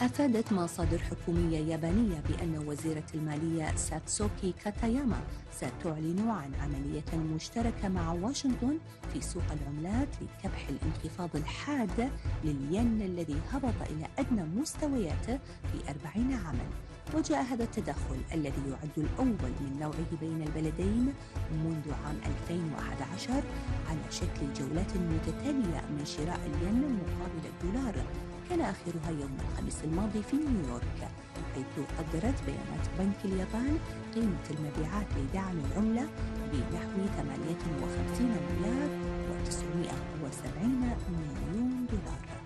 أفادت مصادر حكومية يابانية بأن وزيرة المالية ساتسوكي كاتاياما ستعلن عن عملية مشتركة مع واشنطن في سوق العملات لكبح الانخفاض الحاد للين الذي هبط إلى أدنى مستوياته في 40 عاماً. وجاء هذا التدخل الذي يعد الأول من نوعه بين البلدين منذ عام 2011 على شكل جولات متتالية من شراء الين مقابل الدولار، كان آخرها يوم الخميس الماضي في نيويورك، حيث قدرت بيانات بنك اليابان قيمة المبيعات لدعم العملة بنحو 58 مليار و970 مليون دولار.